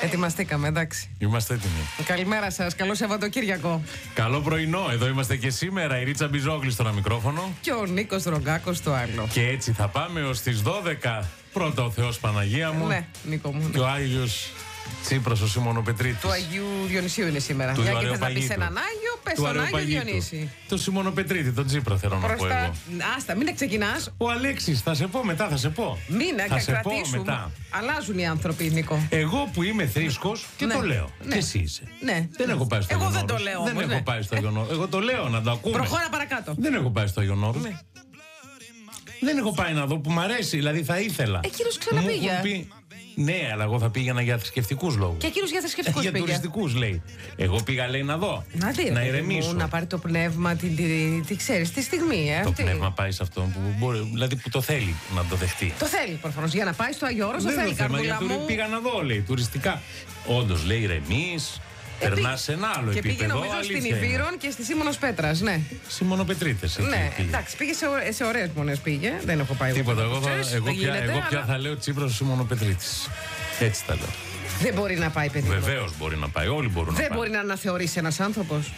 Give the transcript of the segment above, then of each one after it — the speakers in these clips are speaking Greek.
Ετοιμαστήκαμε, εντάξει. Είμαστε έτοιμοι. Καλημέρα σας, καλό Σαββατοκύριακο. Καλό πρωινό, εδώ είμαστε και σήμερα. Η Ρίτσα Μπιζόγλη στο ένα μικρόφωνο. Και ο Νίκος Ρογκάκος στο άλλο. Και έτσι θα πάμε ως τις 12. Πρώτα ο Θεός Παναγία μου. Ναι, Νίκο μου. Και ο Άγιος Τσίπρας ο Σιμωνοπετρίτης. Του Αγίου Διονυσίου είναι σήμερα. Του Για και θες να Αεροπαγίτου. πεις έναν Άγιο, πες τον Άγιο Διονύση. Το Σιμωνοπετρίτη, τον Τσίπρα θέλω να πω εγώ. Άστα, μην ξεκινάς. Ο Αλέξης, θα σε πω μετά, θα σε πω. Μην θα σε πω κρατήσουμε. μετά. Αλλάζουν οι άνθρωποι, Νίκο. Εγώ που είμαι θρήσκος και Ναι. το λέω. Ναι. Και εσύ είσαι. Ναι. Δεν έχω πάει στο Εγώ Άγιον δεν το Όρος. λέω Δεν όμως, έχω ναι. πάει στο Άγιον Όρος. Εγώ το λέω να το ακούμε. Προχώρα παρακάτω. Δεν έχω πάει στο Άγιον Όρος. Ναι. Δεν έχω πάει να δω που μ' αρέσει, δηλαδή θα ήθελα. Εκείνος ξαναπήγε. Μου έχουν πει, ναι, αλλά εγώ θα πήγαινα για θρησκευτικούς λόγους. Και εκείνος για θρησκευτικούς Για πήγε. τουριστικούς λέει. Εγώ πήγα λέει να δω. Να ηρεμήσω. να πάρει το πνεύμα, τι ξέρεις, τη στιγμή. Το αυτή. πνεύμα πάει σε αυτό που μπορεί, δηλαδή που το θέλει να το δεχτεί. Το θέλει προφανώς. Για να πάει στο Αγιο Όρος, το Δεν θέλει. το θέμα, Καρδούλα μου. πήγα να δω, λέει, τουριστικά. Όντως, λέει, ηρεμείς, περνάς σε ένα άλλο και πήγε επίπεδο. νομίζω στην αλήθεια είναι. Ιβύρον και στη Σίμωνος Πέτρας, ναι. Σιμωνοπετρίτες. εκεί Ναι, πήγε. εντάξει, πήγε σε ωραίες μονές πήγε. Δεν έχω πάει Τίποτα, εγώ. εγώ πια θα λέω Τσίπρας ο Σιμωνοπετρίτης. Έτσι τα λέω. Δεν μπορεί να πάει, παιδί. Βεβαίως μπορεί να πάει, όλοι μπορούν να Δεν πάνε. μπορεί να αναθεωρήσει ένας άνθρωπος.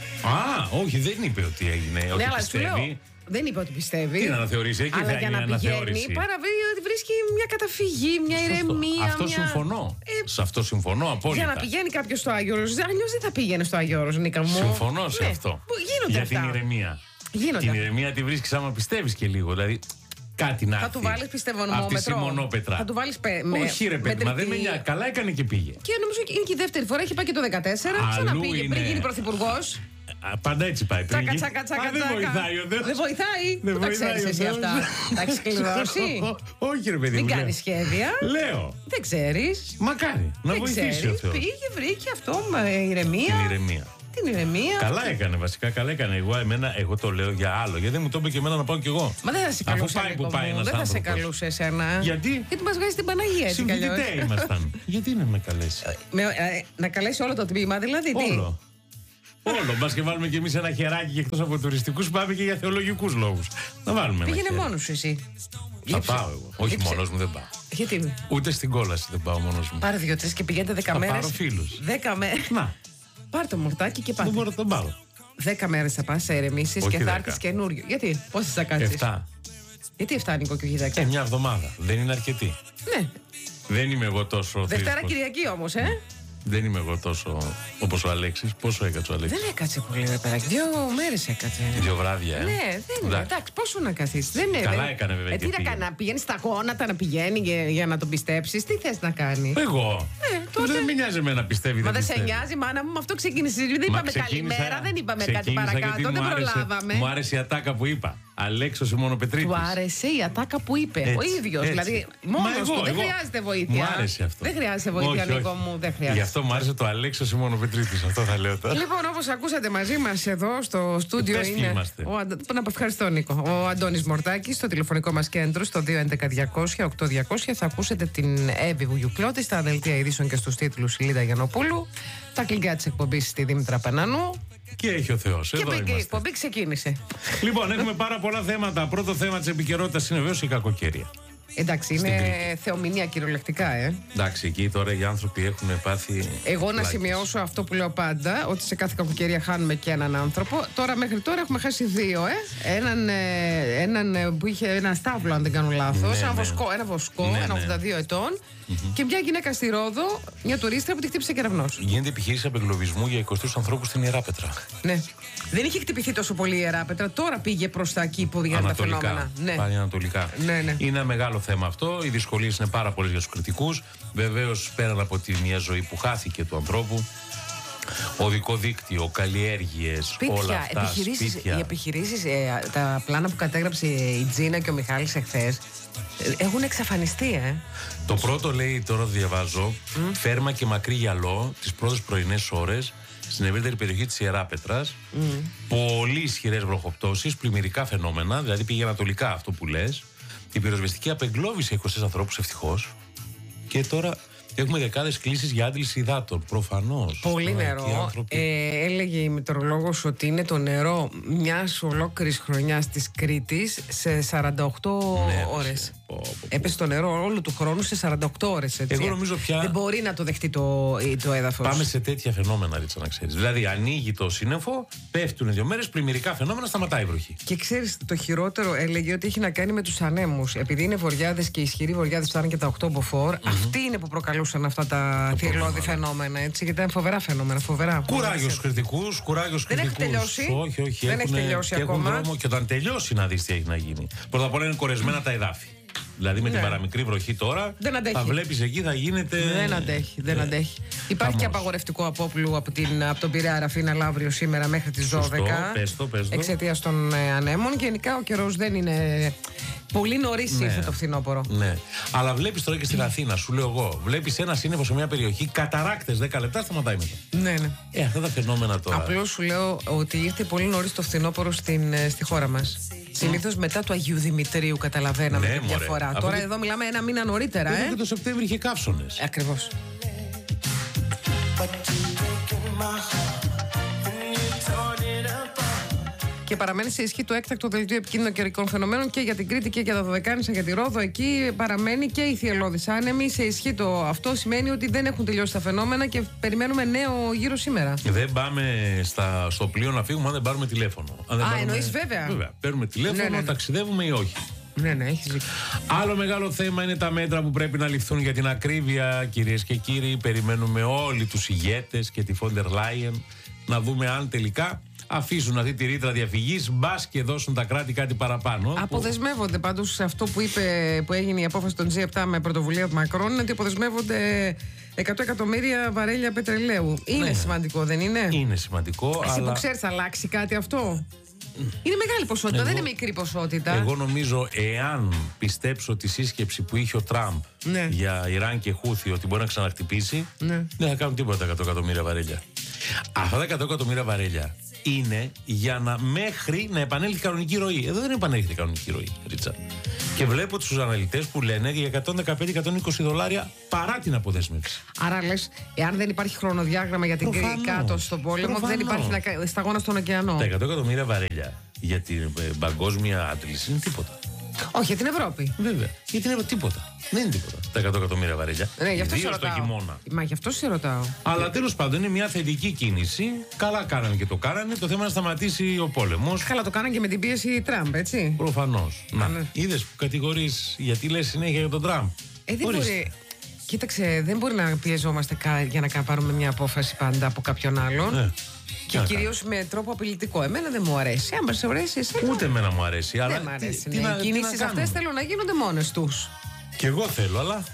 Α, όχι, δεν είπε ότι έγινε, ότι Ναι, αλλά σου λέω. πιστεύει. Δεν είπε ότι πιστεύει. Τι να αναθεωρήσει, εκεί αλλά θα για γίνει να πηγαίνει, αναθεώρηση. βρίσκει μια καταφυγή, μια ηρεμία. Αυτό συμφωνώ. Σε αυτό συμφωνώ απόλυτα. Για να πηγαίνει κάποιο στο Άγιο Όρος. Αλλιώς δεν θα πήγαινε στο Άγιο Όρος, Νίκα μου. Συμφωνώ σε Ναι, αυτό. Γίνονται Για αυτά. την ηρεμία. Γίνονται. Την ηρεμία τη βρίσκεις άμα πιστεύεις και λίγο. Δηλαδή κάτι να Θα έρθει. του βάλεις πιστευονομόμετρο. Από τη Σιμωνόπετρα. Θα του βάλεις Όχι ρε παιδί, μα δεν με νοιάζει. Καλά έκανε και πήγε. Και νομίζω είναι και η δεύτερη φορά, έχει πάει και το 2014. Αλλού Ξαναπήγε είναι. πριν γίνει πρωθυπουργός. Πάντα έτσι πάει. Πριν Τσάκα, γίνει- τσάκα, τσάκα. Α, δεν βοηθάει ο Θεός. Δεν βοηθάει. Δεν Πού τα βοηθάει ξέρεις ο εσύ Θεός. αυτά. Τα έχεις κληρώσει. Όχι ρε παιδί. Μην μου, λέω. κάνεις σχέδια. Λέω. Δεν ξέρεις. Μακάρι να Δεν βοηθήσει ο ξέρεις. Θεός. Πήγε, βρήκε αυτό με ηρεμία. Την ηρεμία. Την ηρεμία. Καλά έκανε, βασικά καλά έκανε. Εγώ το λέω για άλλο. Γιατί δεν μου το είπε και εμένα να πάω κι εγώ. Μα δεν θα σε Αφού καλούσε. πάει Νίκο που πάει μου. ένας Δεν θα σε άνθρωπος. καλούσε εσένα. Γιατί? Γιατί μας βγάζει την Παναγία έτσι κι αλλιώς. Συμφιλητέ ήμασταν. Γιατί να με καλέσει. Να καλέσει όλο το τμήμα, δηλαδή. Τι? Όλο. Όλο. Μπας και βάλουμε κι εμείς ένα χεράκι και εκτός από τουριστικούς πάμε και για θεολογικούς λόγους. Να βάλουμε ένα Πήγαινε χέρι. μόνος σου εσύ. Θα πάω εγώ. Όχι Γύψε. μόνος μου δεν πάω. Γιατί? Ούτε στην κόλαση δεν πάω μόνος μου. Πάρε 2-3 και πηγαίνετε 10 Θα μέρες. πάρω φίλους. 10 μέρες. Να, Πάρε το μορτάκι και δεν πάτε. μπορώ να τον πάρω. 10 μέρες θα πας σε ερεμήσεις Όχι και θα 10. έρθεις καινούριο. Γιατί, πόσες θα κάτσεις? 7. Γιατί 7 Νίκο και όχι 10? Μια εβδομάδα. Δεν είναι αρκετή. Ναι. Δεν είμαι εγώ τόσο Δευτέρα θρήσκος. Κυριακή όμως, Δεν είμαι εγώ τόσο όπως ο Αλέξης. Πόσο έκατσε ο Αλέξης? Δεν έκατσε πολύ ρε παιδάκι. 2 μέρες έκατσε. 2 βράδια, Ναι, δεν είναι. Εντάξει, πόσο να καθίσει. Δεν είναι. Καλά έκανε, βέβαια, Τι και να πήγε. κάνει, να πηγαίνει στα γόνατα να πηγαίνει για να τον πιστέψει. Τι θε να κάνει. Εγώ. τότε- Δεν με νοιάζει εμένα να πιστεύει. Μα δεν σε πιστεύει. νοιάζει, μάνα μου, με αυτό ξεκίνησε. Δεν Μα είπαμε ξεκίνησα- καλημέρα, δεν είπαμε κάτι ξεκίνησα γιατί παρακάτω, δεν μου άρεσε- προλάβαμε. Μου άρεσε η ατάκα που είπα. Αλέξος Σιμωνοπετρίτης. Του άρεσε η ατάκα που είπε. Έτσι, Ο ίδιο. έτσι. Δηλαδή, Μα μόνο εγώ, του. Δεν εγώ. χρειάζεται βοήθεια. Μου άρεσε αυτό. Δεν χρειάζεται βοήθεια, Όχι, Νίκο όχι. μου. Δεν Γι' χρειάζεται. αυτό μου άρεσε το Αλέξος Σιμωνοπετρίτης. Αυτό θα λέω τώρα. Λοιπόν, όπως ακούσατε μαζί μας εδώ στο στούντιο Πες ποιοι είναι. είμαστε. Να ευχαριστώ, Νίκο. Ο Αντώνης Μορτάκης στο τηλεφωνικό μας κέντρο στο 211-200-8200. Θα ακούσετε την Εύη Βουγιουκλώτη στα δελτία ειδήσεων και στους τίτλους η Λίδα Γιαννοπούλου. Τα κλικιά της εκπομπής στη Δήμητρα Πανανού. Και έχει ο Θεός. Και Εδώ πήγε η είμαστε. εκπομπή, ξεκίνησε. Λοιπόν, έχουμε πάρα πολλά θέματα. Πρώτο θέμα της επικαιρότητας είναι βέβαιως η κακοκαιρία. Εντάξει, Στην είναι Κρήτη. θεομηνία κυριολεκτικά, Εντάξει, εκεί τώρα οι άνθρωποι έχουν πάθει. Εγώ να πλάκες. σημειώσω αυτό που λέω πάντα, ότι σε κάθε κακοκαιρία χάνουμε και έναν άνθρωπο. Τώρα μέχρι τώρα έχουμε χάσει 2, Έναν που είχε ένα στάβλο, αν δεν κάνω λάθος. Ναι, ένα ναι. βοσκό, Ναι, ένα ναι. 82 ετών. Και μια γυναίκα στη Ρόδο, μια τουρίστρια που τη χτύπησε κεραυνός. Γίνεται επιχείρηση απεγκλωβισμού για 20 ανθρώπους στην Ιεράπετρα. Ναι. Δεν είχε χτυπηθεί τόσο πολύ η Ιεράπετρα, τώρα πήγε προς τα εκεί που πήγαιναν τα φαινόμενα. Ναι. Πάλι ανατολικά. Ναι, ναι. Είναι ένα μεγάλο θέμα αυτό. Οι δυσκολίες είναι πάρα πολλές για τους κριτικούς. Βεβαίως, πέραν από τη μια ζωή που χάθηκε του ανθρώπου, οδικό δίκτυο, καλλιέργειες, όλα αυτά. Οι επιχειρήσεις, τα πλάνα που κατέγραψε η Τζίνα και ο Μιχάλης εχθές, έχουν εξαφανιστεί, Το πρώτο λέει, τώρα διαβάζω, φέρμα και μακρύ γυαλό τις πρώτες πρωινές ώρες στην ευρύτερη περιοχή της Ιεράπετρας. Πολύ ισχυρές βροχοπτώσεις, πλημμυρικά φαινόμενα, δηλαδή πήγε ανατολικά αυτό που λες. Η πυροσβεστική απεγκλώβησε 20 ανθρώπους ευτυχώς. Και τώρα έχουμε δεκάδες κλήσεις για άντληση υδάτων. Προφανώς. Πολύ Εκεί οι νερό. άνθρωποι- Έλεγε η μετεωρολόγος ότι είναι το νερό μιας ολόκληρης χρονιάς της Κρήτης σε 48 Ναι, ώρες. Έπεσε το νερό όλο του χρόνου σε 48 ώρες. Εγώ νομίζω πια. Δεν μπορεί να το δεχτεί το έδαφος. Πάμε σε τέτοια φαινόμενα, Ρίτσα, να ξέρεις. Δηλαδή, ανοίγει το σύννεφο, πέφτουν 2 μέρες, πλημμυρικά φαινόμενα, σταματάει η βροχή. Και ξέρεις, το χειρότερο έλεγε ότι έχει να κάνει με τους ανέμους. Επειδή είναι βορειάδες και ισχυροί βορειάδες, φτάνουν και τα 8 μποφόρ, αυτοί είναι που προκαλούσαν αυτά τα θηρλώδη φαινόμενα. Έτσι, γιατί ήταν φοβερά φαινόμενα. Κουράγιο στους κριτικούς, κουράγιο στους κριτικούς. Δεν έχει τελειώσει. Όχι, δεν έχει τελειώσει ακόμα. Έχουν δρόμο και όταν τελειώσει να δεις τι έχει να γίνει. Πρώτα απ' όλα είναι κορεσμένα τα εδάφη. Δηλαδή με την παραμικρή βροχή τώρα θα βλέπεις εκεί θα γίνεται. Δεν αντέχει. Υπάρχει και απαγορευτικό απόπλου από τον Πειραιά Ραφίνα Λαύριο σήμερα μέχρι τις 12. Εξαιτίας των ανέμων. Γενικά ο καιρός δεν είναι. Πολύ νωρίς ήρθε το φθινόπωρο. Ναι. Αλλά βλέπεις τώρα και στην Αθήνα, σου λέω εγώ. Βλέπεις ένα σύννεφο σε μια περιοχή, καταράκτες 10 λεπτά, σταματάει μετά. Ναι. Αυτά τα φαινόμενα τώρα. Απλώς σου λέω ότι ήρθε πολύ νωρίς το φθινόπωρο στη χώρα μας. Συνήθως μετά του Αγίου Δημητρίου καταλαβαίναμε τη διαφορά. Τώρα εδώ μιλάμε ένα μήνα νωρίτερα. Και το Σεπτέμβρη είχε καύσονες. Ακριβώς. Και παραμένει σε ισχύ το έκτακτο δελτίο επικίνδυνων καιρικών φαινομένων και για την Κρήτη και για τα Δωδεκάνησα, για τη Ρόδο. Εκεί παραμένει και η θυελλώδης άνεμη. Σε ισχύ αυτό σημαίνει ότι δεν έχουν τελειώσει τα φαινόμενα και περιμένουμε νέο γύρο σήμερα. Δεν πάμε στο πλοίο να φύγουμε αν δεν πάρουμε τηλέφωνο. Εννοείς βέβαια. Παίρνουμε τηλέφωνο, ταξιδεύουμε ή όχι. Ναι, έχεις δίκιο. Άλλο μεγάλο θέμα είναι τα μέτρα που πρέπει να ληφθούν για την ακρίβεια, κυρίες και κύριοι. Περιμένουμε όλοι τους ηγέτες και τη Φόντερ Λάιεν να δούμε αν τελικά αφήσουν αυτή τη ρήτρα διαφυγής, μπας και δώσουν τα κράτη κάτι παραπάνω. Αποδεσμεύονται πάντως σε αυτό που έγινε η απόφαση των G7 με πρωτοβουλία του Μακρόν, είναι ότι αποδεσμεύονται 100 εκατομμύρια βαρέλια πετρελαίου. Είναι σημαντικό, δεν είναι? Είναι σημαντικό. Εσύ που ξέρεις, θα αλλάξει κάτι αυτό? Είναι μεγάλη ποσότητα, δεν είναι μικρή ποσότητα. Εγώ νομίζω, εάν πιστέψω τη σύσκεψη που είχε ο Τραμπ για Ιράν και Χούθη ότι μπορεί να ξαναχτυπήσει, δεν θα κάνουν τίποτα 100 εκατομμύρια βαρέλια. Αυτά τα 100 εκατομμύρια βαρέλια είναι για μέχρι να επανέλθει η κανονική ροή. Εδώ δεν επανέλθει η κανονική ροή, Ρίτσα. Και βλέπω τους αναλυτές που λένε για 115-120 δολάρια παρά την αποδέσμευση. Άρα λες, εάν δεν υπάρχει χρονοδιάγραμμα για την κάτω στον πόλεμο, δεν υπάρχει σταγόνα στον ωκεανό. Τα 100 εκατομμύρια βαρέλια για την παγκόσμια άντληση είναι τίποτα. Όχι, για την Ευρώπη. Βέβαια. Γιατί είναι τίποτα. Δεν είναι τίποτα. Τα 100 εκατομμύρια βαρέλια. Ναι, γι' αυτό σε ρωτάω. Χειμώνα. Μα γι' αυτό σε ρωτάω. Αλλά τέλος πάντων είναι μια θετική κίνηση. Καλά κάνανε και το κάνανε. Το θέμα είναι να σταματήσει ο πόλεμος. Καλά το κάνανε και με την πίεση Τραμπ, έτσι. Προφανώς. Είδες που κατηγορείς γιατί λες συνέχεια για τον Τραμπ. Δεν μπορεί. Κοίταξε, δεν μπορεί να πιεζόμαστε για να πάρουμε μια απόφαση πάντα από κάποιον άλλον. Και κυρίως με τρόπο απειλητικό. Εμένα δεν μου αρέσει. Αν σε αρέσει, εσένα. Ούτε εμένα μου αρέσει. Δεν μου αρέσει. Οι κινήσεις αυτές θέλω να γίνονται μόνες τους. Και εγώ θέλω, αλλά.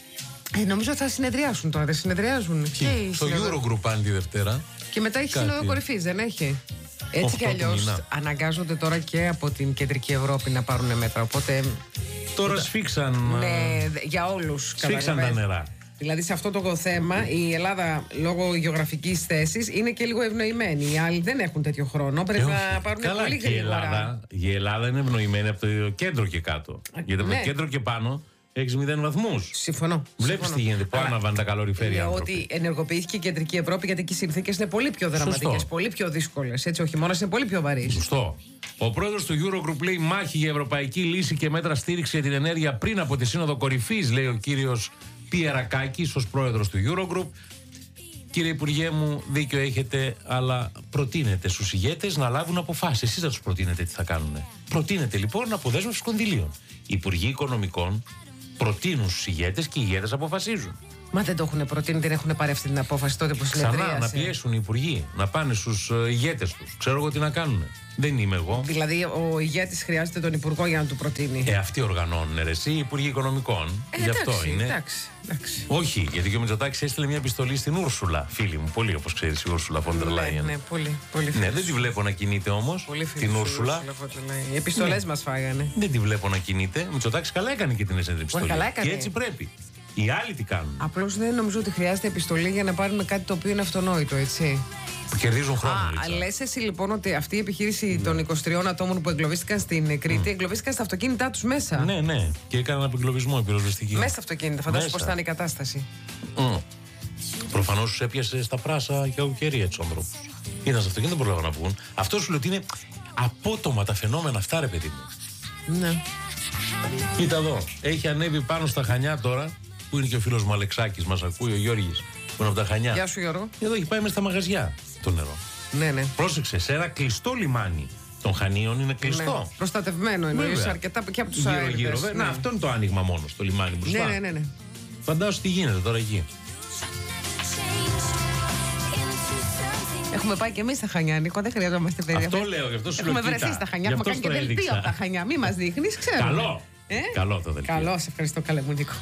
Νομίζω θα συνεδριάσουν τώρα. Δεν συνεδριάζουν. Στο Eurogroup πάνε τη Δευτέρα. Και μετά έχει σύνοδο κορυφής, δεν έχει? Έτσι κι αλλιώς αναγκάζονται τώρα και από την Κεντρική Ευρώπη να πάρουν μέτρα. Οπότε. Τώρα σφίξαν. Ναι, για όλους. Σφίξαν τα νερά. Δηλαδή σε αυτό το θέμα η Ελλάδα λόγω γεωγραφικής θέσης είναι και λίγο ευνοημένη. Οι άλλοι δεν έχουν τέτοιο χρόνο. Πρέπει να πάρουν πολύ γρήγορα. Η Ελλάδα είναι ευνοημένη από το κέντρο και κάτω. Γιατί από το κέντρο και πάνω έχεις 0 βαθμούς. Συμφωνώ. Βλέπεις τι γίνεται. Πού άναβαν τα καλοριφέρια. Λέω ότι ενεργοποιήθηκε η Κεντρική Ευρώπη γιατί εκεί οι συνθήκες είναι πολύ πιο δραματικές, πολύ πιο δύσκολες. Έτσι, ο χειμώνας είναι πολύ πιο βαρύς. Σωστό. Ο πρόεδρος του Eurogroup λέει μάχη για ευρωπαϊκή λύση και μέτρα στήριξη για την ενέργεια πριν από τη Σύνοδο Κορυφής, λέει ο κύριος Πιερακάκης ως πρόεδρος του Eurogroup. Κύριε Υπουργέ μου, δίκιο έχετε, αλλά προτείνετε στους ηγέτες να λάβουν αποφάσεις. Εσείς θα τους προτείνετε τι θα κάνουν. Προτείνετε λοιπόν αποδέσμευση κονδυλίων. Οι Υπουργοί Οικονομικών προτείνουν στους ηγέτες και οι ηγέτες αποφασίζουν. Μα δεν το έχουν προτείνει, δεν έχουν πάρει αυτή την απόφαση τότε που συνεδρίασε. Ξανά να πιέσουν οι υπουργοί, να πάνε στους ηγέτες τους. Ξέρω εγώ τι να κάνουν. Δεν είμαι εγώ. Δηλαδή, ο ηγέτης χρειάζεται τον υπουργό για να του προτείνει. Αυτοί οργανώνουν, εσύ, οι υπουργοί οικονομικών. Γι' αυτό είναι. Εντάξει. Όχι, γιατί και ο Μητσοτάκης έστειλε μια επιστολή στην Ούρσουλα, φίλη μου. Πολύ, όπως ξέρεις, η Ούρσουλα Φόντερ Λάιεν. Ναι, πολύ. Ναι, δεν τη βλέπω να κινείται όμως. Την Ούρσουλα. Οι επιστολές μας φάγανε. Δεν τη βλέπω να κινείται. Ο Μητσοτάκης καλά έκανε και την επιστολή. Και έτσι πρέπει. Οι άλλοι τι κάνουν. Απλώς δεν νομίζω ότι χρειάζεται επιστολή για να πάρουμε κάτι το οποίο είναι αυτονόητο, έτσι. Που κερδίζουν χρόνο. Λες εσύ λοιπόν ότι αυτή η επιχείρηση των 23 ατόμων που εγκλωβίστηκαν στην Κρήτη εγκλωβίστηκαν στα αυτοκίνητά τους μέσα. Ναι. Και έκαναν απεγκλωβισμό η πυροσβεστική. Μέσα στα αυτοκίνητα. Φαντάζομαι πώς θα είναι η κατάσταση. Προφανώς τους έπιασε στα πράσα και κακοκαιρία τους άνθρωπους. Ήταν στο αυτοκίνητο, δεν προλάβαν να βγουν. Αυτό σου λέω ότι είναι απότομα τα φαινόμενα αυτά, ρε παιδί μου. Ναι. Κοίτα εδώ, έχει ανέβει πάνω στα Χανιά τώρα, που είναι και ο φίλος μου Αλεξάκης, μας ακούει, ο Γιώργης, που είναι από τα Χανιά. Γεια σου, Γιώργο. Εδώ έχει πάει μέσα στα μαγαζιά το νερό. Ναι, ναι. Πρόσεξε, σε ένα κλειστό λιμάνι των Χανίων είναι κλειστό. Ναι. Προστατευμένο εννοείς, αρκετά και από τους αέριδες. Γύρω-γύρω. Ναι. Να, αυτό είναι το άνοιγμα μόνο στο λιμάνι μπροστά. Ναι. Φαντάσου τι γίνεται τώρα εκεί. Έχουμε πάει και εμείς στα Χανιά, Νίκο, δεν χρειαζόμαστε παιδιά. Αυτό λέω, γι' αυτό σου λέω. Έχουμε βρεθεί στα Χανιά, έχουμε κάνει και δελτίο από τα Χανιά. Μη μας δείχνεις, ξέρω. Καλό. Καλό το δελτίο. Καλό, σε ευχαριστώ, καλέ μου, Νίκο.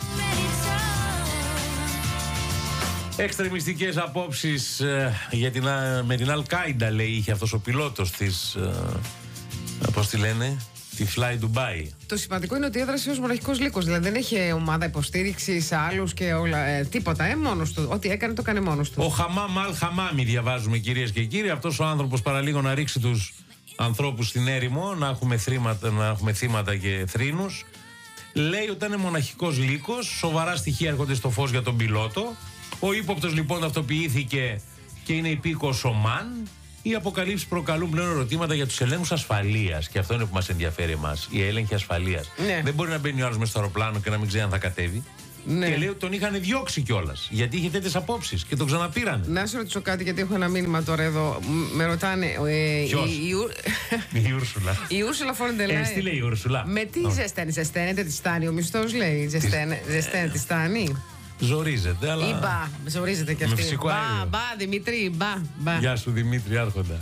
Εξτρεμιστικές απόψεις με την Αλ-Κάιντα, λέει, είχε αυτός ο πιλότος της, πώς τη λένε, τη Fly Dubai. Το σημαντικό είναι ότι έδρασε ως μοναχικός λύκος. Δηλαδή δεν είχε ομάδα υποστήριξης, άλλους και όλα. Τίποτα, μόνος του. Ό,τι έκανε το έκανε μόνος του. Ο Χαμάμ Αλ-Χαμάμι, διαβάζουμε, κυρίες και κύριοι. Αυτός ο άνθρωπος παραλίγο να ρίξει τους ανθρώπους στην έρημο, να έχουμε θύματα και θρήνους. Λέει ότι ήταν μοναχικός λύκος. Σοβαρά στοιχεία έρχονται στο φως για τον πιλότο. Ο ύποπτος λοιπόν ταυτοποιήθηκε και είναι υπήκος Ομάν. Οι αποκαλύψεις προκαλούν πλέον ερωτήματα για τους ελέγχους ασφαλείας. Και αυτό είναι που μας ενδιαφέρει εμάς. Η έλεγχη ασφαλείας. Ναι. Δεν μπορεί να μπαίνει ο άλλος μέσα στο αεροπλάνο και να μην ξέρει αν θα κατέβει. Ναι. Και λέει ότι τον είχαν διώξει κιόλας. Γιατί είχε τέτοιες απόψεις και τον ξαναπήραν. Να σε ρωτήσω κάτι, γιατί έχω ένα μήνυμα τώρα εδώ. Με ρωτάνε. Ποιος? Η Ούρσουλα. Η Ούρσουλα Φοντελάιν. Τι λέει η Ούρσουλα? Με τι ζεσταίνει? Ζεσταίνεται τη στάνη ο μισθός, λέει. Ζεσταίνεται τη στάνη. Ζορίζεται, αλλά. Ή ζορίζεται κι αυτή. Με φυσικό αέριο. Μπα, Δημήτρη, μπα. Γεια σου, Δημήτρη, Άρχοντα.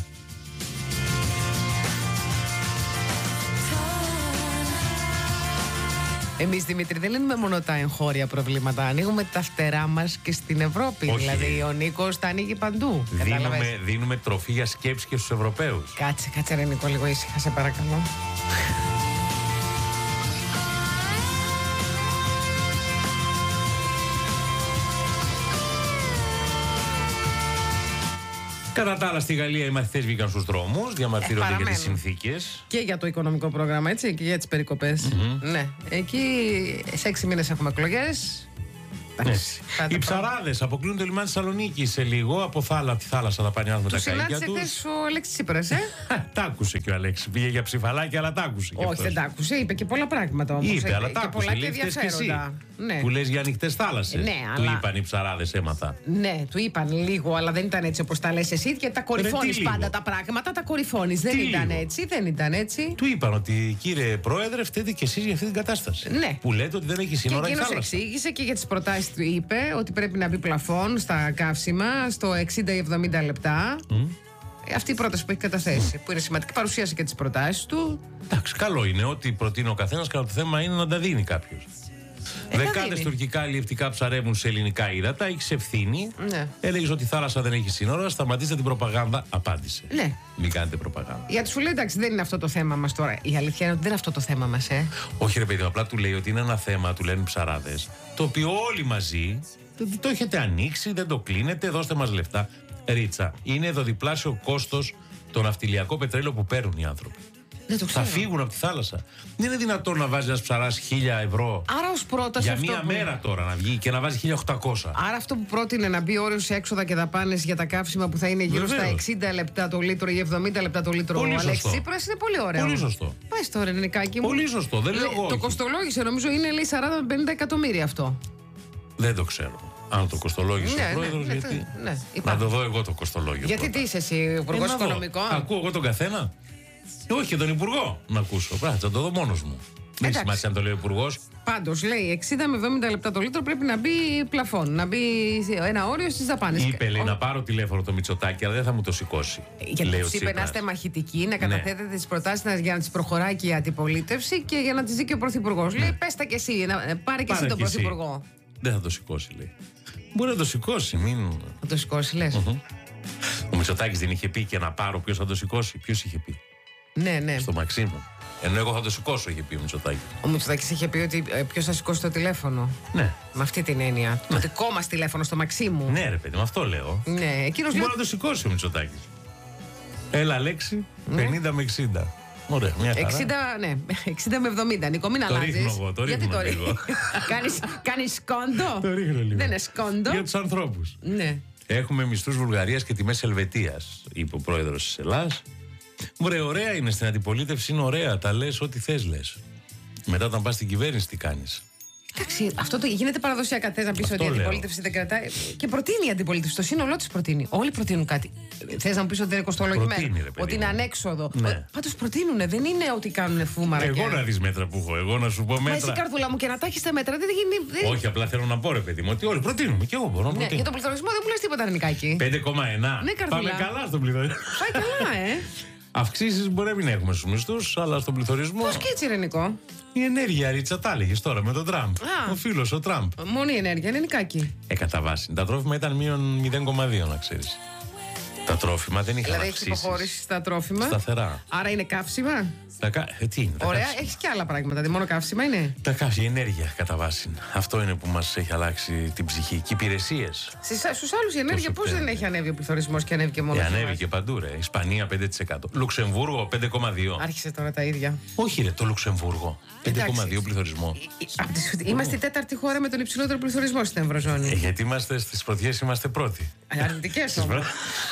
Εμείς, Δημήτρη, δεν λύνουμε μόνο τα εγχώρια προβλήματα. Ανοίγουμε τα φτερά μας και στην Ευρώπη. Όχι. Δηλαδή, ο Νίκος τα ανοίγει παντού. Δίνουμε τροφή για σκέψη και στους Ευρωπαίους. Κάτσε, ρε Νίκο, λίγο ήσυχα, σε παρακαλώ. Κατά τα άλλα, στη Γαλλία οι μαθητές βγήκαν στους δρόμους, διαμαρτύρονται για τις συνθήκες. Και για το οικονομικό πρόγραμμα, έτσι, και για τις περικοπές. Ναι. Εκεί σε 6 μήνες έχουμε εκλογές. Οι ψαράδες αποκλείουν το λιμάνι της Θεσσαλονίκης σε λίγο. Από τη θάλασσα θα πάνε άνθρωποι με τα καΐκια τους. Συνάντησε ο Αλέξης Τσίπρας, Τ' άκουσε και ο Αλέξης. Πήγε για ψηφαλάκια, αλλά τ' άκουσε. Όχι, δεν τ' άκουσε. Είπε και πολλά πράγματα όμως. Είπε, αλλά τ' άκουσε. Πολλά και ενδιαφέροντα. Ναι. Που λες για ανοιχτές θάλασσες. Ναι, του είπαν οι ψαράδες, έμαθα. Ναι, του είπαν λίγο, αλλά δεν ήταν έτσι όπως τα λες εσύ. Και τα κορυφώνεις πάντα τα πράγματα. Τα κορυφώνεις. Δεν ήταν έτσι. Του είπαν ότι, κύριε Πρόεδρε, φταίτε κι εσείς για αυτή την κατάσταση. Ναι. Που λέτε ότι δεν έχει σύνορα η θάλασσα. Εξήγησε και για τις προτάσεις του είπε ότι πρέπει να μπει πλαφόν στα καύσιμα στο 60-70 λεπτά. Αυτή η πρόταση που έχει καταθέσει, που είναι σημαντική, παρουσίασε και τις προτάσεις του. Εντάξει, καλό είναι ότι προτείνει ο καθένας, αλλά το θέμα είναι να τα δίνει κάποιος. Δεκάδες τουρκικά αλλιευτικά ψαρεύουν σε ελληνικά ύδατα, έχει ευθύνη. Ναι. Έλεγε ότι η θάλασσα δεν έχει σύνορα, σταματήστε την προπαγάνδα. Απάντησε. Ναι. Μην κάνετε προπαγάνδα. Γιατί σου λέει εντάξει, δεν είναι αυτό το θέμα μας τώρα. Η αλήθεια είναι ότι δεν είναι αυτό το θέμα μας, Όχι, ρε παιδί, απλά του λέει ότι είναι ένα θέμα, του λένε οι ψαράδες, το οποίο όλοι μαζί το έχετε ανοίξει, δεν το κλείνετε, δώστε μας λεφτά. Ρίτσα, είναι εδώ διπλάσιο κόστος το ναυτιλιακό πετρέλαιο που παίρνουν οι άνθρωποι. Θα φύγουν από τη θάλασσα. Δεν είναι δυνατόν να βάζει ένα ψαράς 1.000 ευρώ. Άρα ως πρόταση. Για μία μέρα τώρα να βγει και να βάζει 1.800. Άρα αυτό που πρότεινε να μπει όριο σε έξοδα και δαπάνες για τα καύσιμα που θα είναι γύρω στα 60 λεπτά το λίτρο ή 70 λεπτά το λίτρο. Ο Αλέξης Τσίπρας είναι πολύ ωραίο. Πολύ σωστό. Πες τώρα, Νικάκη μου. Πολύ σωστό. Δεν λέω εγώ. Το κοστολόγησε, νομίζω είναι λέει 40-50 εκατομμύρια αυτό. Δεν το ξέρω. Αν το κοστολόγησε ο πρόεδρος, γιατί. Να το δω εγώ το κοστολόγιο. Γιατί τι είσαι εσύ, Υπουργός Οικονομικών. Ακούω εγώ τον καθένα. Όχι και τον Υπουργό να ακούσω. Πρέπει να το δω μόνος μου. Δεν έχει σημασία αν το λέει ο Υπουργός. Πάντως λέει 60 με 70 λεπτά το λίτρο πρέπει να μπει πλαφόν, να μπει ένα όριο στις δαπάνες. Είπε, λέει, να πάρω τηλέφωνο το Μητσοτάκη, αλλά δεν θα μου το σηκώσει. Γιατί του είπε να είστε μαχητικοί, να καταθέτετε τις προτάσεις για να τις προχωράει και η αντιπολίτευση και για να τις δει και ο Πρωθυπουργός. Λέει, πες τα κι εσύ, πάρε κι εσύ τον Πρωθυπουργό. Δεν θα το σηκώσει, λέει. Μπορεί να το σηκώσει, μην. Θα το σηκώσει, λες. Ο Μητσοτάκης δεν είχε πει και να πάρω ποιος θα το σηκώσει. Ποιος είχε πει? Ναι. Στο Μαξίμου. Ενώ εγώ θα το σηκώσω, είχε πει ο Μητσοτάκης. Ο Μητσοτάκης είχε πει ότι ποιος θα σηκώσει το τηλέφωνο. Ναι. Με αυτή την έννοια. Το δικό μας τηλέφωνο στο Μαξίμου. Ναι, ρε παιδί, με αυτό λέω. Ναι, εκείνος μπορεί να το σηκώσει ο Μητσοτάκης. Έλα, λέξη, 50 με 60. Ωραία, μια χαρά. 60 με 70. Νίκο, μην αλλάζεις. Το ρίχνω εγώ, το ρίχνω λίγο. Κάνεις σκόντο. Το ρίχνω λίγο. Δεν είναι σκόντο. Για τους ανθρώπους. Ναι. Έχουμε μισθούς Βουλγαρίας και τιμές Ελβετίας, είπε ο πρόεδρος της Ελλάδας. Ωραία είναι στην αντιπολίτευση, είναι ωραία. Τα λες ό,τι θες λες. Μετά, όταν πας στην κυβέρνηση, τι κάνεις? Εντάξει, αυτό γίνεται παραδοσιακά. Θες να πεις ότι η αντιπολίτευση δεν κρατάει. Και προτείνει η αντιπολίτευση. Το σύνολό της προτείνει. Όλοι προτείνουν κάτι. Θες να μου πεις ότι δεν είναι κοστολογημένο? Ότι είναι ανέξοδο. Ναι. Πάντως προτείνουν. Δεν είναι ότι κάνουν φούμαρα. Εγώ να δεις μέτρα που έχω. Εγώ να σου πω μέτρα. Μα εσύ, καρδούλα μου, και να τα έχεις τα μέτρα. Δεν γίνει. Όχι, απλά θέλω να πω, ρε παιδί μου, ότι όλοι προτείνουμε. Και εγώ μπορώ να προτείνω. Για τον πληθωρισμό δεν μου λες τίποτα, Νικάκη. 5,1. Ναι, πάμε καλά στον πληθωρισμό. Πάει καλά, Αυξήσεις μπορεί να μην έχουμε στους μισθούς, αλλά στον πληθωρισμό. Πώς και έτσι, ρε Νικό? Η ενέργεια, Ρίτσα, τα έλεγες τώρα με τον Τραμπ. Ο φίλος, ο Τραμπ. Μόνο η ενέργεια, είναι Νικάκη. Κατά βάση. Τα τρόφιμα ήταν μείον 0,2, να ξέρεις. Τα τρόφιμα δεν είχαν δηλαδή, αυξήσεις. Δηλαδή, έχει υποχώρηση στα τρόφιμα. Σταθερά. Άρα είναι καύσιμα. Τι είναι, ωραία, έχει και άλλα πράγματα. Δεν μόνο καύσιμα είναι. Τα καύσιμα, η ενέργεια κατά βάση. Αυτό είναι που μας έχει αλλάξει την ψυχή. Και οι υπηρεσίες. Στους άλλους η ενέργεια πώς δεν έχει ανέβει ο πληθωρισμός και ανέβηκε μόνο? Ανέβηκε παντού, ρε. Ισπανία 5%. Λουξεμβούργο 5,2%. Άρχισε τώρα τα ίδια. Όχι, ρε, το Λουξεμβούργο. 5,2% πληθωρισμό. Είμαστε η τέταρτη χώρα με τον υψηλότερο πληθωρισμό στην Ευρωζώνη. Γιατί είμαστε στις πρωτιές, είμαστε πρώτοι. Αρνητικές όμως.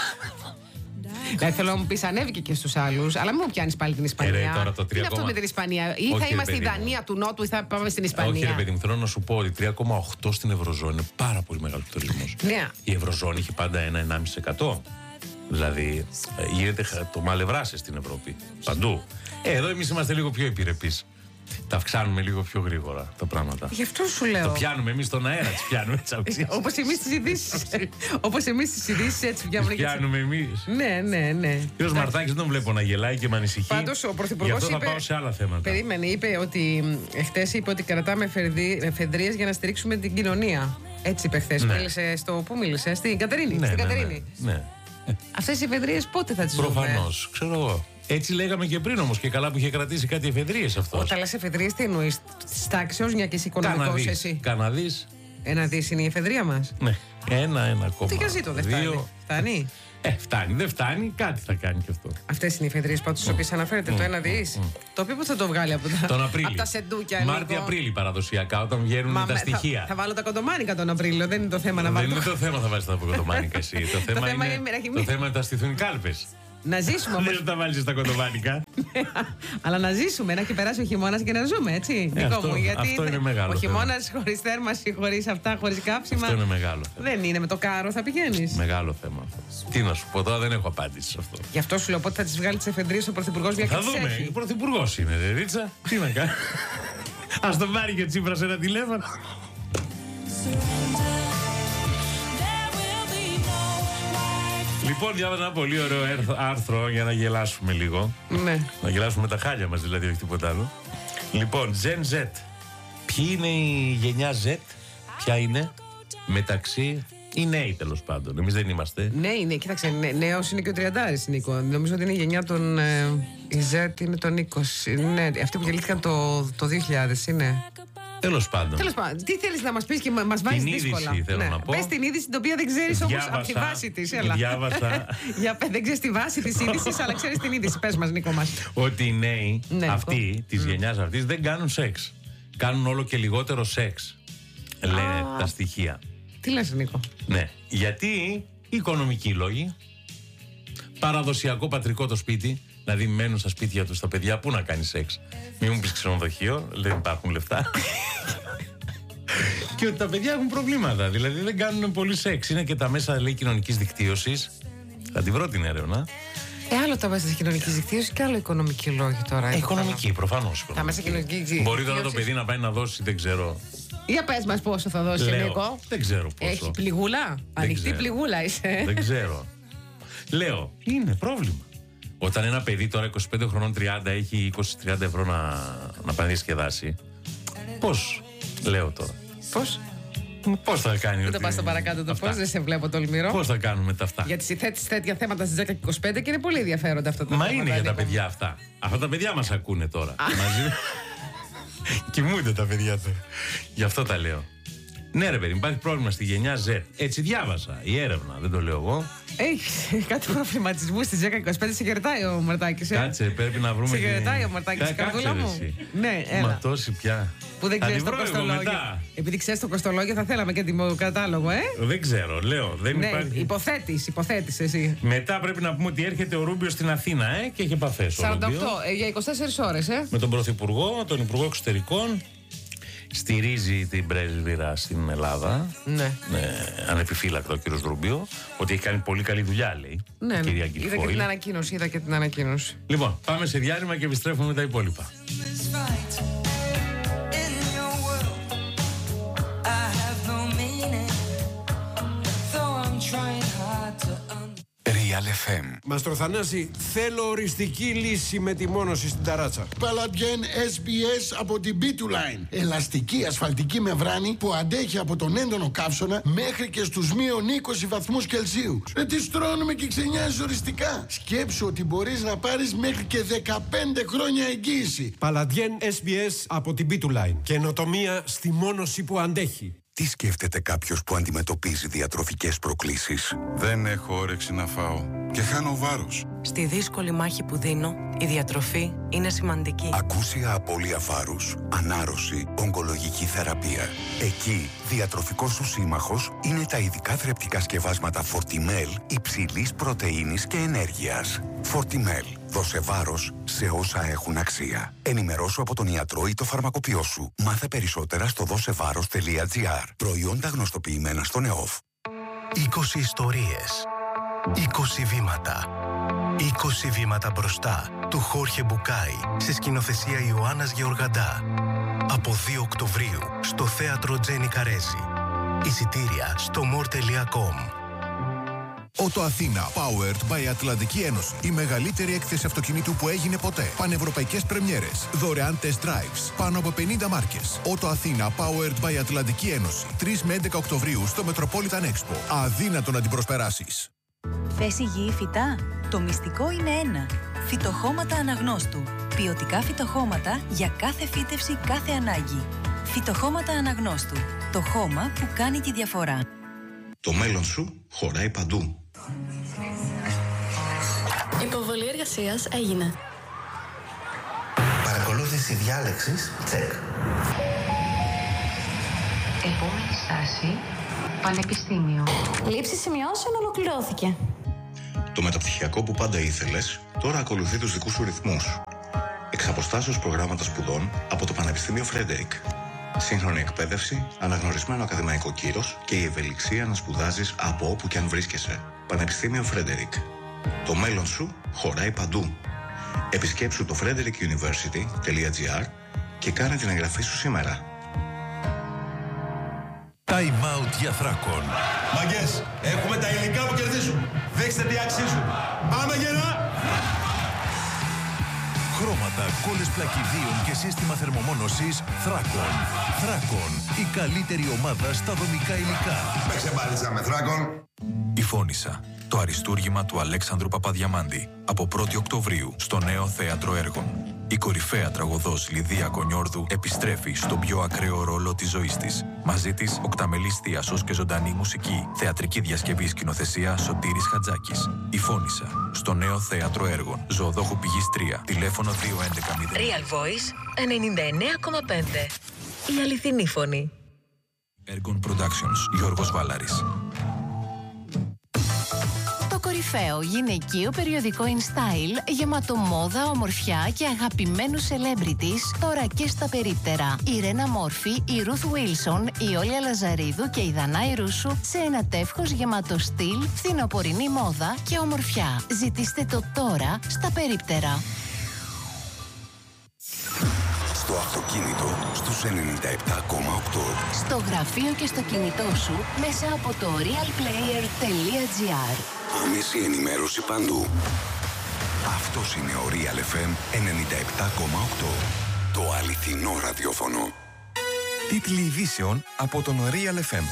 Θέλω να μου πεις, ανέβηκε και στους άλλους, αλλά μην μου πιάνεις πάλι την Ισπανία. Τώρα το 3, τι είναι αυτό με την Ισπανία? Ή θα είμαστε η Δανία του Νότου ή θα πάμε στην Ισπανία? Όχι, ρε παιδί μου, θέλω να σου πω ότι 3,8 στην Ευρωζώνη είναι πάρα πολύ μεγάλο πληθωρισμός. Ναι. Η Ευρωζώνη έχει πάντα 1,5%. Δηλαδή, γίνεται το μαλευράσε στην Ευρώπη. Παντού. Εδώ εμείς είμαστε λίγο πιο επιρρεπείς. Τα αυξάνουμε λίγο πιο γρήγορα τα πράγματα. Γι' αυτό σου λέω. Το πιάνουμε εμείς στον αέρα, τις πιάνουμε τις αυξήσεις. Όπως εμείς τις ειδήσεις. Όπως εμείς τις ειδήσεις, έτσι πιάνουμε. Τις πιάνουμε εμείς. Ναι. Ο κ. Μαρτάκης δεν βλέπω να γελάει και με ανησυχεί. Πάντως ο Πρωθυπουργός είπε. Θα πάω σε άλλα θέματα. Περίμενε, είπε ότι. Χτες είπε ότι κρατάμε εφεδρείες για να στηρίξουμε την κοινωνία. Έτσι είπε χθες. Ναι. Μίλησε στην Κατερίνη. Ναι, στην Κατερίνη. Ναι. Αυτές οι εφεδρείες πότε θα τις δούμε? Προφανώς, ξέρω εγώ. Έτσι λέγαμε και πριν όμως και καλά που είχε κρατήσει κάτι εφεδρείες αυτό. Όταν λες εφεδρείες, τι εννοείς? Της τάξεως, μια και είσαι οικονομικός εσύ? Καναδείς. 1 δις είναι η εφεδρεία μας. Ναι. 1,1. Τι για ζήτω, δεν φτάνει. Φτάνει. Φτάνει, δεν φτάνει, κάτι θα κάνει και αυτό. Αυτές είναι οι εφεδρείες πάντως στις οποίες αναφέρεται το 1 δις. Το οποίο θα το βγάλει από τα σεντούκια. Μάρτιο-Απρίλη παραδοσιακά, όταν βγαίνουν τα στοιχεία. Θα βάλω τα κοντομάνικα τον Απρίλιο, δεν είναι το θέμα να βάλω. Δεν είναι το θέμα, θα βάλεις τα κοντομάνικα εσύ. Το θέμα είναι να στηθούν οι κάλπες. Να ζήσουμε όμως. Δεν τα βάλεις στα κοντομάνικα. Αλλά να ζήσουμε, να έχει περάσει ο χειμώνας και να ζούμε, έτσι. Αυτό είναι μεγάλο. Ο χειμώνας χωρίς θέρμανση, χωρίς αυτά, χωρίς κάψιμα. Αυτό είναι μεγάλο θέμα. Δεν είναι με το κάρο, θα πηγαίνεις. Μεγάλο θέμα αυτό. Τι να σου πω τώρα, δεν έχω απάντηση σε αυτό. Γι' αυτό σου λέω πότε θα τις βγάλει τις εφεδρείες ο Πρωθυπουργός για να τις έχει. Θα δούμε. Ο Πρωθυπουργός είναι, Ρίτσα. Τι να κάνει. Ας τον πάρει και Τσίπρας ένα τηλέφωνο. Λοιπόν, διάβαζα ένα πολύ ωραίο άρθρο για να γελάσουμε λίγο. Ναι. Να γελάσουμε τα χάλια μας, δηλαδή, όχι τίποτα άλλο. Λοιπόν, Gen Z. Ποιοι είναι η γενιά Z? Ποια είναι? Μεταξύ. Οι νέοι, τέλος πάντων. Εμείς δεν είμαστε. Ναι, κοίταξε. Νέος είναι και ο 30, Νίκο. Νομίζω ότι είναι η γενιά των. Η Z είναι των 20. Ναι, αυτοί που γεννήθηκαν το 2000 είναι. Τέλος πάντων. Τι θέλεις να μας πεις και μας βάζεις δύσκολα? Την είδηση θέλω να πω. Πες την είδηση την οποία δεν ξέρεις όμως από τη βάση της. Διάβασα. Δεν ξέρεις τη βάση της είδησης, αλλά ξέρεις την είδηση. Πες μας, Νίκο μας. Ότι οι νέοι αυτοί, της γενιάς αυτής, δεν κάνουν σεξ. Κάνουν όλο και λιγότερο σεξ. Λένε τα στοιχεία. Τι λες, Νίκο? Ναι. Γιατί οικονομικοί λόγοι. Παραδοσιακό πατρικό το σπίτι. Δηλαδή μένουν στα σπίτια τους τα παιδιά, πού να κάνει σεξ? Μην μου πεις ξενοδοχείο, δεν υπάρχουν λεφτά. Και ότι τα παιδιά έχουν προβλήματα, δηλαδή δεν κάνουν πολύ σεξ. Είναι και τα μέσα, λέει, κοινωνικής δικτύωσης. Θα την βρω την έρευνα. Άλλο τα μέσα κοινωνικής δικτύωσης και άλλο οικονομικοί λόγοι τώρα. Οικονομική, προφανώς. Τα μέσα κοινωνικής δικτύωσης. Μπορεί τώρα το παιδί να πάει να δώσει, δεν ξέρω. Για πες μας πόσο θα δώσει, Νίκο. Δεν ξέρω πόσο. Έχει πληγούλα? Ανοιχτή πληγούλα είσαι. Δεν ξέρω. Λέω, είναι πρόβλημα. Όταν ένα παιδί τώρα 25 χρονών 30 έχει 20-30 ευρώ να πάει διασκεδάσει, πώς, λέω τώρα. Πώς θα κάνει? Δεν πας στο παρακάτω το πώς, δεν σε βλέπω τολμηρό. Πώς θα κάνουμε τα αυτά? Γιατί θέτεις τέτοια θέματα στις 10 και 25 και είναι πολύ ενδιαφέροντα αυτά τα θέματα. Μα είναι για τα παιδιά αυτά. Αυτά τα παιδιά μας ακούνε τώρα. Μαζί. Κοιμούνται τα παιδιά τώρα. Γι' αυτό τα λέω. Ναι, ρε παιδί, υπάρχει πρόβλημα στη γενιά Z. Έτσι διάβασα. Η έρευνα, δεν το λέω εγώ. Έχει κάτι προβληματισμού στη ΖΕΚΑ 25. Σε χαιρετάει ο Μαρτάκης. Κάτσε, πρέπει να βρούμε. Σε χαιρετάει ο Μαρτάκης, καρδούλα μου. Ναι, έλα. Μα τόση πια. Που δεν ξέρει το κοστολόγιο. Επειδή ξέρει το κοστολόγιο, θα θέλαμε και την κατάλογο, Δεν ξέρω, λέω. Δεν ναι, υπάρχει. Υποθέτεις εσύ. Μετά πρέπει να πούμε ότι έρχεται ο Ρούμπιο στην Αθήνα, και έχει επαφές. 48 για 24 ώρες, Με τον Πρωθυπουργό, τον Υπουργό Εξωτερικών. Στηρίζει την πρέσβυρα στην Ελλάδα. Ναι. Ανεπιφύλακτο ο κύριος Ρούμπιο. Ότι έχει κάνει πολύ καλή δουλειά, λέει. Ναι, κυρία είδα και την ανακοίνωση. Λοιπόν, πάμε σε διάλειμμα και επιστρέφουμε με τα υπόλοιπα. Real FM. Μαστρο Θανάση, θέλω οριστική λύση με τη μόνωση στην ταράτσα. Παλαντιέν SBS από την B2Line. Ελαστική ασφαλτική μεμβράνη που αντέχει από τον έντονο καύσωνα μέχρι και στους μείον 20 βαθμούς Κελσίου. Τι στρώνουμε και ξενιάζει οριστικά. Σκέψου ότι μπορείς να πάρεις μέχρι και 15 χρόνια εγγύηση. Παλαντιέν SBS από την B2Line. Καινοτομία στη μόνωση που αντέχει. Τι σκέφτεται κάποιος που αντιμετωπίζει διατροφικές προκλήσεις? Δεν έχω όρεξη να φάω και χάνω βάρος. Στη δύσκολη μάχη που δίνω, η διατροφή είναι σημαντική. Ακούσια απώλεια βάρους, ανάρρωση, ογκολογική θεραπεία. Εκεί, διατροφικός σου σύμμαχος είναι τα ειδικά θρεπτικά σκευάσματα Fortimel υψηλής πρωτεΐνης και ενέργειας. Fortimel. Δώσε βάρος σε όσα έχουν αξία. Ενημερώσου από τον ιατρό ή το φαρμακοποιό σου. Μάθε περισσότερα στο δώσεβάρος.gr. Προϊόντα γνωστοποιημένα στον ΕΟΦ. 20 ιστορίες. 20 βήματα. 20 βήματα μπροστά του Χόρχε Μπουκάη σε σκηνοθεσία Ιωάννας Γεωργαντά. Από 2 Οκτωβρίου στο θέατρο Τζένι Καρέζη. Εισιτήρια στο more.com. Ότο Αθήνα, powered by Ατλαντική Ένωση. Η μεγαλύτερη έκθεση αυτοκινήτου που έγινε ποτέ. Πανευρωπαϊκές πρεμιέρες. Δωρεάν test drives. Πάνω από 50 μάρκες. Ότο Αθήνα, powered by Ατλαντική Ένωση. 3 με 11 Οκτωβρίου στο Metropolitan Expo. Αδύνατο να την προσπεράσεις. Θες υγιή φυτά? Το μυστικό είναι ένα. Φυτοχώματα Αναγνώστου. Ποιοτικά φυτοχώματα για κάθε φύτευση, κάθε ανάγκη. Φυτοχώματα Αναγνώστου. Το χώμα που κάνει τη διαφορά. Το μέλλον σου χωράει παντού. Υποβολή εργασίας έγινε. Παρακολούθηση διάλεξης, τσεκ. Επόμενη στάση, πανεπιστήμιο. Λήψη σημειώσεων ολοκληρώθηκε. Το μεταπτυχιακό που πάντα ήθελες, τώρα ακολουθεί τους δικούς σου ρυθμούς. Εξ αποστάσεως προγράμματα σπουδών από το Πανεπιστήμιο Φρέντερικ. Σύγχρονη εκπαίδευση, αναγνωρισμένο ακαδημαϊκό κύρος και η ευελιξία να σπουδάζεις από όπου και αν βρίσκεσαι. Πανεπιστήμιο Φρέντερικ. Το μέλλον σου χωράει παντού. Επισκέψου το frederickuniversity.gr και κάνε την εγγραφή σου σήμερα. Time out για Θράκον. Μαγκές, έχουμε τα υλικά που κερδίζουν. Δείξτε τι αξίζουν. Πάμε γερά! Χρώματα, κόλλες πλακιδίων και σύστημα θερμομόνωσης Θράκον. Θράκον, η καλύτερη ομάδα στα δομικά υλικά. Με ξεμπάλισσα με Θράκον. Η Φώνισσα, το αριστούργημα του Αλέξανδρου Παπαδιαμάντη. Από 1η Οκτωβρίου στο νέο θέατρο έργων. Η κορυφαία τραγωδός Λιδία Κονιόρδου επιστρέφει στον πιο ακραίο ρόλο της ζωής της. Μαζί της, οκταμελής θίασος και ζωντανή μουσική. Θεατρική διασκευή σκηνοθεσία Σωτήρης Χατζάκης. Η Φώνισσα, στο νέο θέατρο έργων. Ζωοδόχου Πηγής 3. Τηλέφωνο 211 Real Voice 99,5. Η αληθινή φωνή. Έργων Productions. Γιώργος Βάλαρης. Κορυφαίο γυναικείο περιοδικό InStyle, γεμάτο μόδα, ομορφιά και αγαπημένους celebrities, τώρα και στα περίπτερα. Η Ρένα Μόρφη, η Ρουθ Βίλσον, η Όλια Λαζαρίδου και η Δανάη Ρούσου σε ένα τεύχος γεμάτο στυλ, φθινοπορεινή μόδα και ομορφιά. Ζητήστε το τώρα στα περίπτερα. Στο αυτοκίνητο στους 97,8. Στο γραφείο και στο κινητό σου μέσα από το realplayer.gr. Άμεση ενημέρωση παντού. Αυτός είναι ο Real FM 97,8. Το αληθινό ραδιόφωνο. Τίτλοι ειδήσεων από τον Real FM.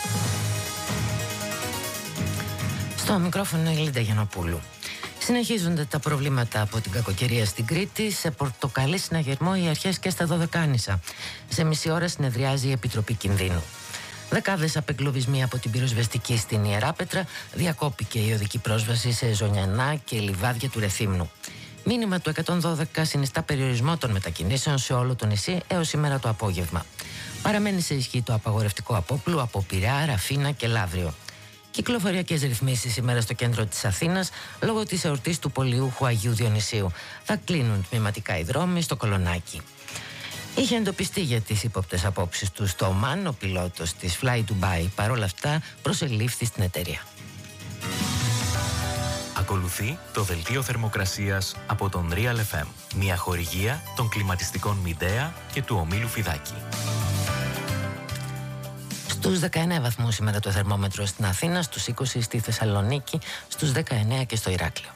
Στο μικρόφωνο η Λίντα Γιαννοπούλου. Συνεχίζονται τα προβλήματα από την κακοκαιρία στην Κρήτη. Σε πορτοκαλί συναγερμό οι αρχές και στα Δωδεκάνησα. Σε μισή ώρα συνεδριάζει η Επιτροπή Κινδύνου. Δεκάδες απεγκλωβισμοί από την πυροσβεστική στην Ιεράπετρα, διακόπηκε η οδική πρόσβαση σε Ζωνιανά και λιβάδια του Ρεθύμνου. Μήνυμα του 112 συνιστά περιορισμό των μετακινήσεων σε όλο το νησί έως σήμερα το απόγευμα. Παραμένει σε ισχύ το απαγορευτικό απόπλου από Πειραιά, Ραφίνα και Λαύριο. Κυκλοφοριακές ρυθμίσεις σήμερα στο κέντρο της Αθήνας λόγω της εορτής του Πολιούχου Αγίου Διονυσίου. Θα κλείνουν τμηματικά οι δρόμοι στο Κολονάκι. Είχε εντοπιστεί για τις ύποπτες απόψεις του στο Ομάν ο πιλότος της Fly Dubai. Παρ' όλα αυτά προσελήφθη στην εταιρεία. Ακολουθεί το δελτίο θερμοκρασίας από τον Real FM. Μια χορηγία των κλιματιστικών Midea και του ομίλου Φιδάκη. Στους 19 βαθμούς σήμερα το θερμόμετρο στην Αθήνα, στους 20 στη Θεσσαλονίκη, στους 19 και στο Ηράκλειο.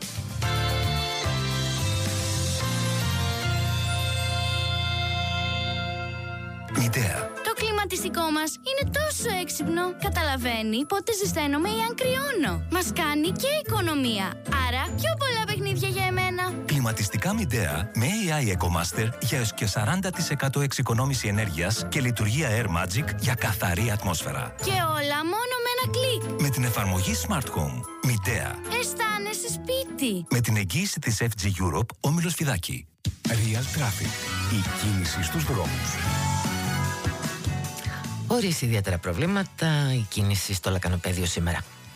Midea. Το κλιματιστικό μας είναι τόσο έξυπνο. Καταλαβαίνει πότε ζεσταίνομαι ή αν κρυώνω. Μας κάνει και οικονομία. Άρα πιο πολλά παιχνίδια για εμένα. Κλιματιστικά Midea με AI EcoMaster για έως και 40% εξοικονόμηση ενέργειας και λειτουργία Air Magic για καθαρή ατμόσφαιρα. Και όλα μόνο με ένα κλικ. Με την εφαρμογή Smart Home. Midea. Αισθάνεσαι σπίτι. Με την εγγύηση της FG Europe, όμιλος Φιδάκη. Real Traffic. Η κίνηση στους δρόμους. Χωρίς ιδιαίτερα προβλήματα, η κίνηση στο Λακανοπέδιο σήμερα.